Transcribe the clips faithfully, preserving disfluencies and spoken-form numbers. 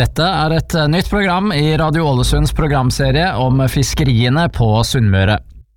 Dette er et nytt program i Radio Ålesunds programserie om fiskeriene på Sunnmøre.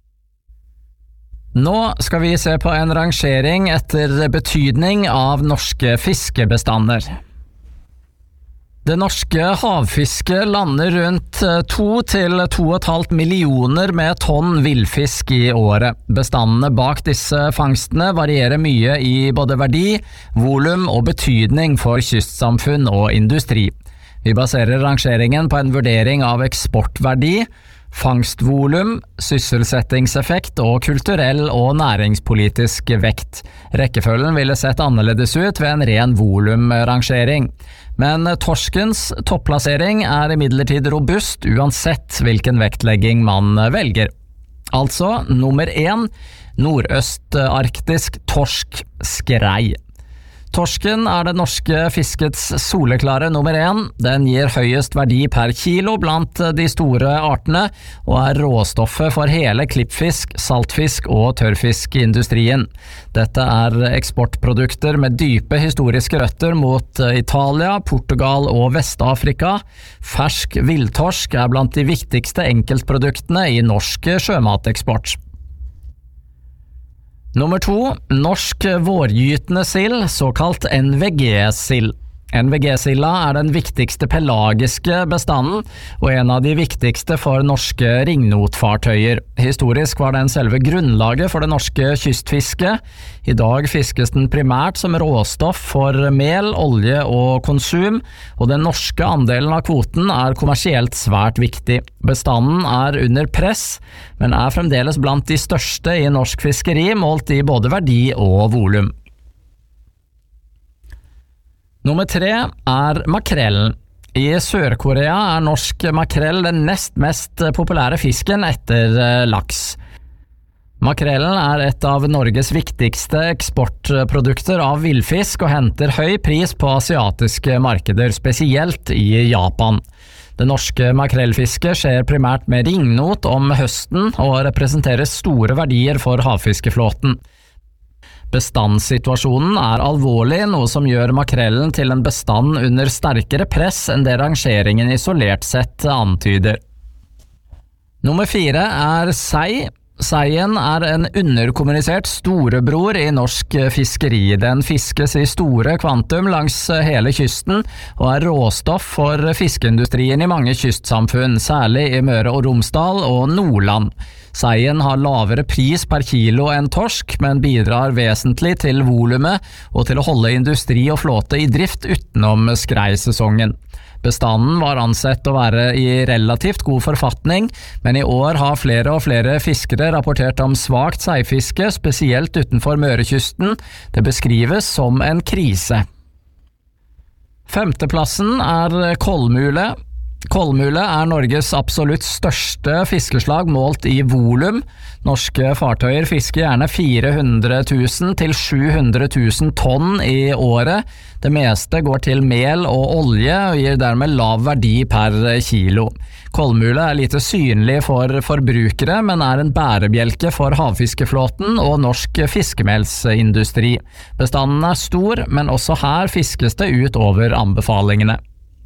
Nå skal vi se på en rangering etter betydning av norske fiskebestander. Det norske havfisket lander rundt to til to og et halvt millioner med tonn villfisk i året. Bestandene bak disse fangstene varierer mye i både verdi, volum og betydning for kystsamfunn og industri. Vi baserer rangeringen på en vurdering av eksportverdi, fangstvolum, sysselsettingseffekt og kulturell og næringspolitisk vekt. Rekkefølgen ville sett annerledes ut ved en ren volumrangering. Men torskens topplassering er imidlertid robust uansett hvilken vektlegging man velger. Altså, nummer én, nordøstarktisk torsk skrei. Torsken er det norske fiskets soleklare nummer én. Den gir høyest verdi per kilo blant de store artene, og er råstoffet for hele klippfisk, saltfisk og tørrfiskindustrien. Dette er eksportprodukter med dype historiske røtter mot Italia, Portugal og Vest-Afrika. Fersk villtorsk er blant de viktigste enkeltproduktene i norsk sjømateksport. Nummer to, norsk vårgytende sild, såkalt N V G-sild. N V G-silda er den viktigste pelagiske bestanden, og en av de viktigste for norske ringnotfartøyer. Historisk var den selve grunnlaget for det norske kystfisket. I dag fiskes den primært som råstoff for mel, olje og konsum, og den norske andelen av kvoten er kommersielt svært viktig. Bestanden er under press, men er fremdeles blant de største i norsk fiskeri, målt i både verdi og volum. Nummer tre er makrellen. I Sør-Korea er norsk makrell den nest mest populære fisken etter laks. Makrellen er et av Norges viktigste eksportprodukter av villfisk og henter høy pris på asiatiske markeder, spesielt i Japan. Det norske makrellfisket skjer primært med ringnot om høsten og representerer store verdier for havfiskeflåten. Bestandssituasjonen er alvorlig, noe som gjør makrellen til en bestand under sterkere press enn det rangeringen isolert sett antyder. Nummer fire er sei. Seien er en underkommunisert storebror i norsk fiskeri. Den fiskes i store kvantum langs hele kysten og er råstoff for fiskeindustrien i mange kystsamfunn, særlig i Møre og Romsdal og Nordland. Seien har lavere pris per kilo enn torsk, men bidrar vesentlig til volumet og til å holde industri og flåte i drift utenom skreisesongen. Bestanden var ansett å være i relativt god forfatning, men i år har flere og flere fiskere rapportert om svakt seifiske, spesielt utenfor Mørekysten. Det beskrives som en krise. Femteplassen er kolmule. Kolmule er Norges absolutt største fiskeslag målt i volum. Norske fartøyer fisker gjerne fire hundre tusen til sju hundre tusen tonn i året. Det meste går til mel og olje og gir dermed lav verdi per kilo. Kolmule er lite synlig for forbrukere, men er en bærebjelke for havfiskeflåten og norsk fiskemelsindustri. Bestanden er stor, men også her fiskes det ut over anbefalingene.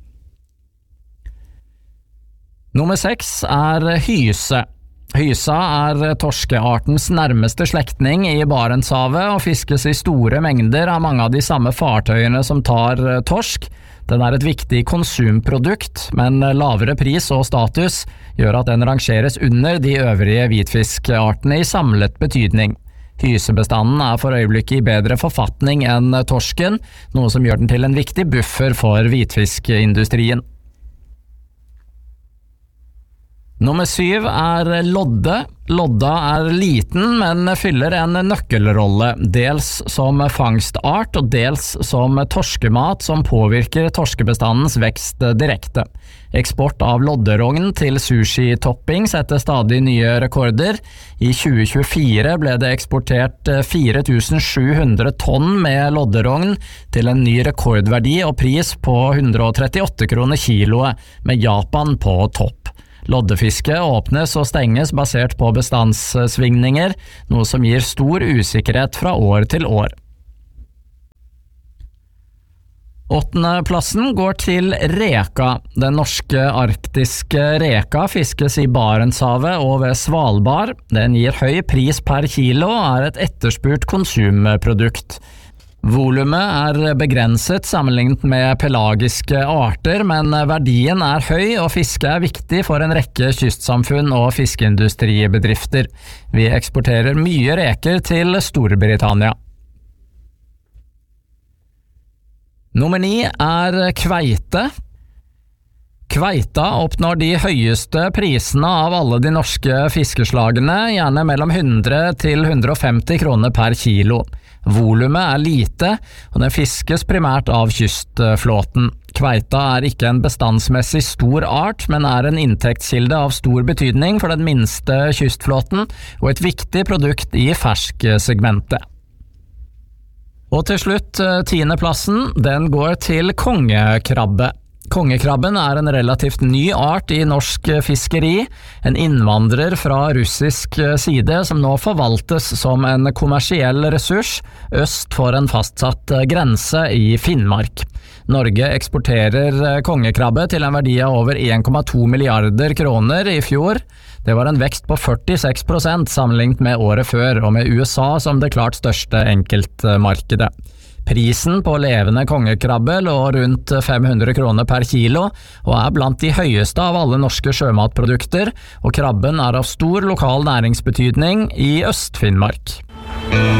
Nummer seks er hyse. Hysa er torskeartens nærmeste slektning i Barentshavet og fiskes i store mengder av mange av de samme fartøyene som tar torsk. Den er et viktig konsumprodukt, men lavere pris og status gjør at den rangeres under de øvrige hvitfiskartene i samlet betydning. Hysebestanden er for øyeblikket i bedre forfatning enn torsken, noe som gjør den til en viktig buffer for hvitfiskindustrien. Nummer syv er lodde. Lodda er liten, men fyller en nøkkelrolle, dels som fangstart og dels som torskemat som påvirker torskebestandens vekst direkte. Eksport av lodderogn til sushi-topping setter stadig nye rekorder. I tjue tjuefire ble det eksportert fire tusen sju hundre tonn med lodderogn til en ny rekordverdi og pris på hundre og trettiåtte kroner kiloet, med Japan på topp. Loddefiske åpnes og stenges basert på bestandssvingninger, noe som gir stor usikkerhet fra år til år. Åttende plassen går til reka. Den norske arktiske reka fiskes i Barentshavet og ved Svalbard. Den gir høy pris per kilo og er et etterspurt konsumprodukt. Volumet er begrenset sammenlignet med pelagiske arter, men verdien er høy og fiske er viktig for en rekke kystsamfunn og fiskeindustribedrifter. Vi eksporterer mye reker til Storbritannia. Nummer ni er kveite. Kveita oppnår de høyeste prisene av alle de norske fiskeslagene, gjerne mellom hundre til hundre og femti kroner per kilo. Volumet er lite, og den fiskes primært av kystflåten. Kveita er ikke en bestandsmessig stor art, men er en inntektskilde av stor betydning for den minste kystflåten, og et viktig produkt i fersksegmentet. Og til slutt, tiendeplassen, den går til kongekrabbe. Kongekrabben er en relativt ny art i norsk fiskeri, en innvandrer fra russisk side som nå forvaltes som en kommersiell ressurs øst for en fastsatt grense i Finnmark. Norge eksporterer kongekrabbe til en verdi av over en komma to milliarder kroner i fjor. Det var en vekst på førtiseks prosent sammenlignet med året før, og med U S A som det klart største enkeltmarkedet. Prisen på levende kongekrabbe lå rundt fem hundre kroner per kilo, og er blant de høyeste av alle norske sjømatprodukter, og krabben er av stor lokal næringsbetydning i Øst-Finnmark.